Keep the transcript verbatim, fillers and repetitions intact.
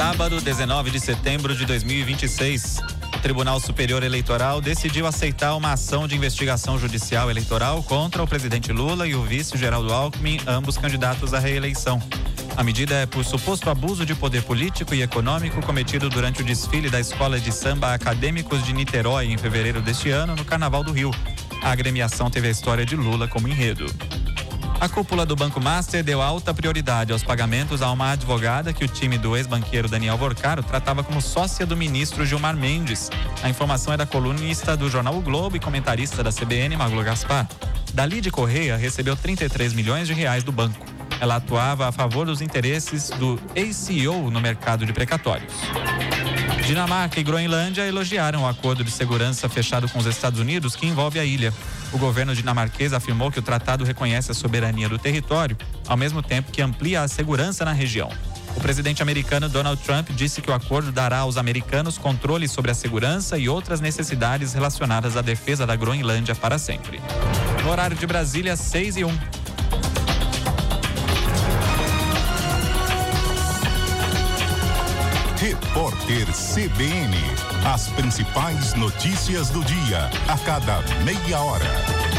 Sábado, dezenove de setembro de dois mil e vinte e seis. O Tribunal Superior Eleitoral decidiu aceitar uma ação de investigação judicial eleitoral contra o presidente Lula e o vice Geraldo Alckmin, ambos candidatos à reeleição. A medida é por suposto abuso de poder político e econômico cometido durante o desfile da Escola de Samba Acadêmicos de Niterói em fevereiro deste ano, no Carnaval do Rio. A agremiação teve a história de Lula como enredo. A cúpula do Banco Master deu alta prioridade aos pagamentos a uma advogada que o time do ex-banqueiro Daniel Vorcaro tratava como sócia do ministro Gilmar Mendes. A informação é da colunista do jornal O Globo e comentarista da C B N, Maglo Gaspar. Dalide Correia recebeu trinta e três milhões de reais do banco. Ela atuava a favor dos interesses do ex-C E O no mercado de precatórios. Dinamarca e Groenlândia elogiaram o acordo de segurança fechado com os Estados Unidos que envolve a ilha. O governo dinamarquês afirmou que o tratado reconhece a soberania do território, ao mesmo tempo que amplia a segurança na região. O presidente americano Donald Trump disse que o acordo dará aos americanos controle sobre a segurança e outras necessidades relacionadas à defesa da Groenlândia para sempre. No horário de Brasília, seis e um. Repórter C B N. As principais notícias do dia, a cada meia hora.